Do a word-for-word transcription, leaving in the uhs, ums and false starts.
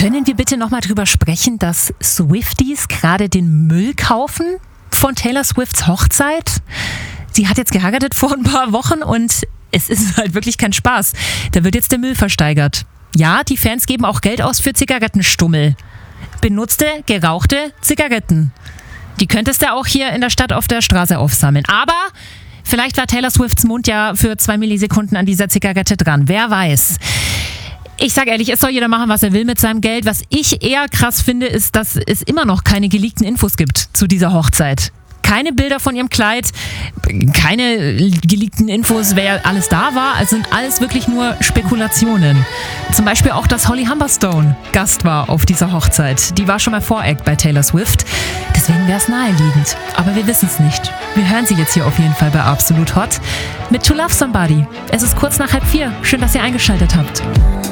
Können wir bitte nochmal drüber sprechen, dass Swifties gerade den Müll kaufen von Taylor Swifts Hochzeit? Sie hat jetzt geheiratet vor ein paar Wochen und es ist halt wirklich kein Spaß. Da wird jetzt der Müll versteigert. Ja, die Fans geben auch Geld aus für Zigarettenstummel. Benutzte, gerauchte Zigaretten. Die könntest du auch hier in der Stadt auf der Straße aufsammeln. Aber vielleicht war Taylor Swifts Mund ja für zwei Millisekunden an dieser Zigarette dran. Wer weiß. Ich sag ehrlich, es soll jeder machen, was er will mit seinem Geld. Was ich eher krass finde, ist, dass es immer noch keine geleakten Infos gibt zu dieser Hochzeit. Keine Bilder von ihrem Kleid, keine geleakten Infos, wer alles da war. Es sind alles wirklich nur Spekulationen. Zum Beispiel auch, dass Holly Humberstone Gast war auf dieser Hochzeit. Die war schon mal Voract bei Taylor Swift. Deswegen wäre es naheliegend. Aber wir wissen es nicht. Wir hören sie jetzt hier auf jeden Fall bei Absolut Hot mit To Love Somebody. Es ist kurz nach halb vier. Schön, dass ihr eingeschaltet habt.